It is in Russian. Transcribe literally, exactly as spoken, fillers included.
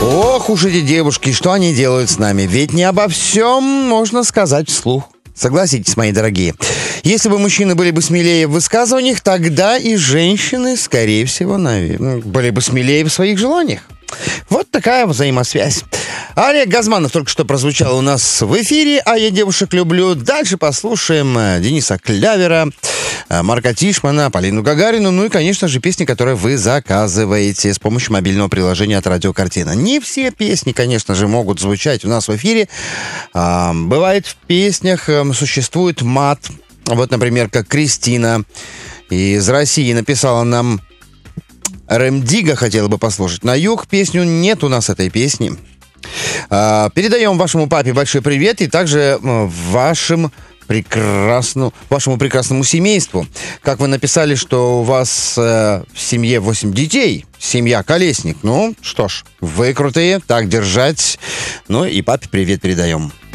Ох уж эти девушки, что они делают с нами? Ведь не обо всем можно сказать вслух. Согласитесь, мои дорогие. Если бы мужчины были бы смелее в высказываниях, тогда и женщины, скорее всего, наверное, были бы смелее в своих желаниях. Вот такая взаимосвязь. Олег Газманов только что прозвучал у нас в эфире, а я девушек люблю. Дальше послушаем Дениса Клявера, Марка Тишмана, Полину Гагарину, ну и, конечно же, песни, которые вы заказываете с помощью мобильного приложения от «Радио Картина». Не все песни, конечно же, могут звучать у нас в эфире. А, бывает, в песнях существует мат. Вот, например, как Кристина из России написала нам: Рем Дигга хотела бы послушать. На юг песню нет у нас этой песни. А, передаем вашему папе большой привет и также вашим прекрасну, вашему прекрасному семейству. Как вы написали, что у вас э, в семье восемь детей, семья Колесник. Ну, что ж, вы крутые, так держать. Ну и папе привет передаем.